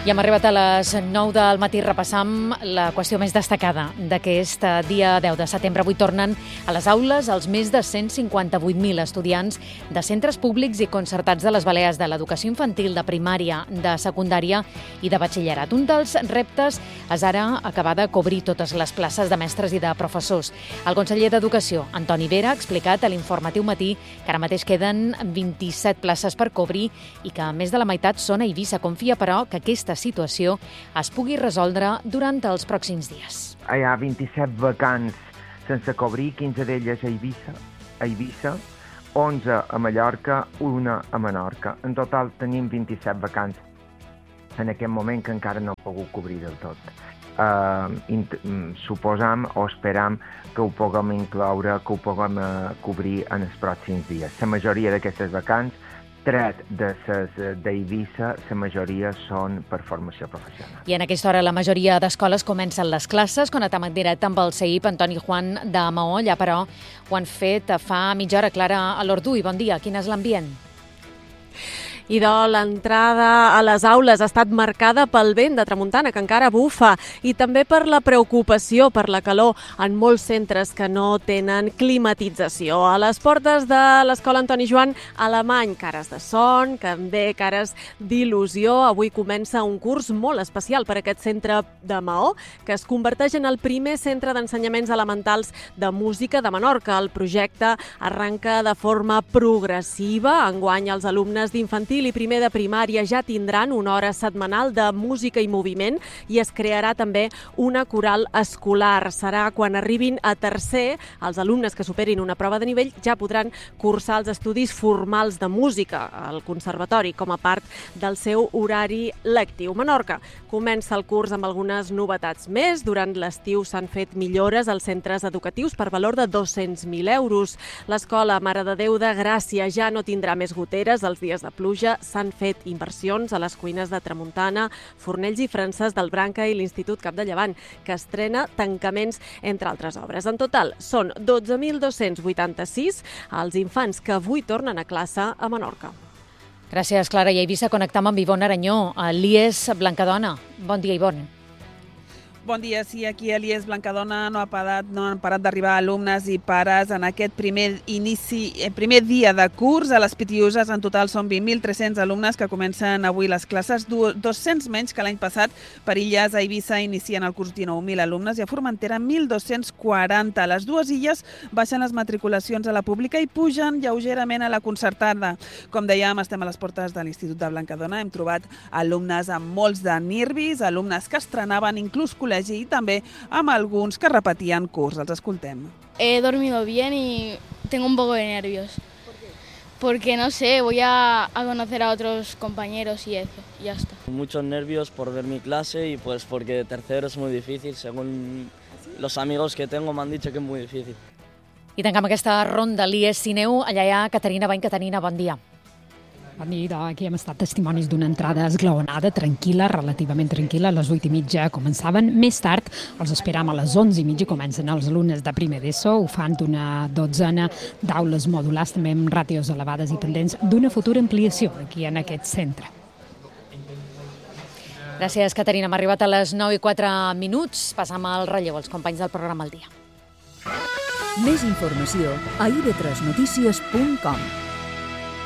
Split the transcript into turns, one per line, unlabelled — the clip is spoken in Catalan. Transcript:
I hem arribat a les 9 del matí. Repassam la qüestió més destacada d'aquest dia 10 de setembre. Avui tornen a les aules els més de 158.000 estudiants de centres públics i concertats de les Balears de l'educació infantil, de primària, de secundària i de batxillerat. Un dels reptes és ara acabar de cobrir totes les places de mestres i de professors. El conseller d'Educació, Antoni Vera, ha explicat a l'Informatiu Matí que ara mateix queden 27 places per cobrir i que més de la meitat són a Eivissa. Confia, però, que aquesta situació es pugui resoldre durant els pròxims dies.
Hi ha 27 vacants sense cobrir, 15 d'elles a Eivissa, 11 a Mallorca, una a Menorca. En total tenim 27 vacants en aquest moment que encara no hem pogut cobrir del tot. Suposam o esperam que ho puguem incloure, que ho puguem cobrir en els pròxims dies. La majoria d'aquestes vacants, tret d'Eivissa, la majoria són per formació professional.
I en aquesta hora la majoria d'escoles comencen les classes. Connectem en directe amb el CEIP, Antoni Juan de Maó. Ja, però, ho han fet fa mitja hora. Clara Alordui, bon dia. Quin és l'ambient?
Idò, l'entrada a les aules ha estat marcada pel vent de tramuntana, que encara bufa, i també per la preocupació per la calor en molts centres que no tenen climatització. A les portes de l'Escola Antoni Joan Alemany, cares de son, també cares d'il·lusió. Avui comença un curs molt especial per a aquest centre de Maó, que es converteix en el primer centre d'ensenyaments elementals de música de Menorca. El projecte arranca de forma progressiva. Enguany, els alumnes d'infantil i primer de primària ja tindran una hora setmanal de música i moviment i es crearà també una coral escolar. Serà quan arribin a tercer, els alumnes que superin una prova de nivell ja podran cursar els estudis formals de música al conservatori com a part del seu horari lectiu. Menorca comença el curs amb algunes novetats més. Durant l'estiu s'han fet millores als centres educatius per valor de 200.000 euros. L'Escola Mare de Déu de Gràcia ja no tindrà més goteres els dies de pluja. S'han fet inversions a les cuines de Tramuntana, Fornells i Francesc del Branca i l'Institut Cap de Llevant, que estrena tancaments, entre altres obres. En total, són 12.286 els infants que avui tornen a classe a Menorca.
Gràcies, Clara. I a Eivissa connectam amb Ivonne Aranyó, a l'IES Blancadona. Bon dia, Ivonne.
Bon dia. Sí, aquí a l'IES Blancadona no han parat d'arribar alumnes i pares en aquest primer dia de curs. A les Pitiuses en total són 20.300 alumnes que comencen avui les classes, 200 menys que l'any passat. Per Illes, a Eivissa inicien el curs 19.000 alumnes i a Formentera 1.240. A les dues illes baixen les matriculacions a la pública i pugen lleugerament a la concertada. Com dèiem, estem a les portes de l'Institut de Blancadona. Hem trobat alumnes amb molts de nervis, alumnes que estrenaven inclús col·legi i també amb alguns que repetien curs. Els escoltem.
He dormido bien y tengo un poco de nervios. ¿Por qué? Porque no sé, voy a conocer a otros compañeros y eso, y ya está.
Muchos nervios por ver mi clase y pues porque tercero es muy difícil, según los amigos que tengo me han dicho que es muy difícil.
I tancam aquesta ronda l'IES Sineu. Allà hi ha Caterina Bany. Caterina, bon dia.
Bon dia, aquí hem estat testimonis d'una entrada esglaonada, tranquil·la, relativament tranquil·la. A les 8:30 començaven. Més tard, els esperam a les 11:30, comencen els alumnes de primer d'ESO. Ho fan d'una dotzena d'aules modulars, també amb ràtios elevades i pendents d'una futura ampliació aquí en aquest centre.
Gràcies, Caterina. Hem arribat a les 9:04. Passam al relleu als companys del programa El Dia.
Més informació a ib3notícies.com.